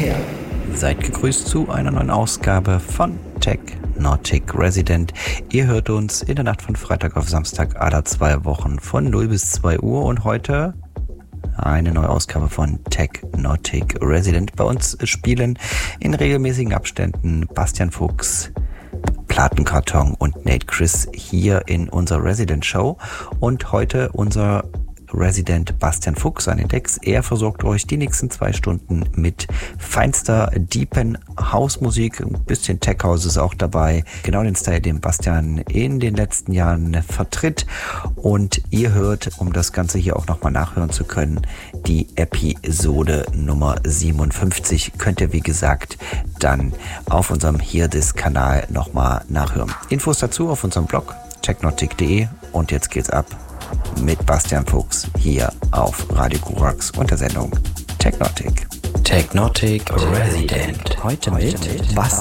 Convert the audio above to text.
her. Seid gegrüßt zu einer neuen Ausgabe von Technotic Resident. Ihr hört uns in der Nacht von Freitag auf Samstag alle 2 Wochen von 0 bis 2 Uhr und heute eine neue Ausgabe von Technotic Resident. Bei uns spielen in regelmäßigen Abständen Bastian Fuchs, Plattenkarton und Nate Chris hier in unserer Resident Show und heute unser Resident Bastian Fuchs an den Decks. Er versorgt euch die nächsten 2 Stunden mit feinster, deepen Hausmusik. Ein bisschen Tech House ist auch dabei. Genau den Style, den Bastian in den letzten Jahren vertritt. Und ihr hört, um das Ganze hier auch nochmal nachhören zu können, die Episode Nummer 57. Könnt ihr, wie gesagt, dann auf unserem Hierdis-Kanal nochmal nachhören. Infos dazu auf unserem Blog technotic.de. Und jetzt geht's ab mit Bastian Fuchs hier auf Radio Korax und der Sendung Technotic. Technotic Resident. Heute mit Bastian